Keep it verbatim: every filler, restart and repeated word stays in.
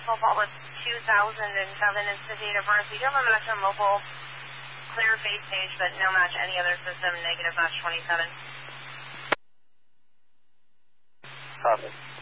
Municipal Fault with two thousand seven is the date of birth. We do have a Metro Mobile clear base stage, but no match any other system, negative match twenty-seven. Copy.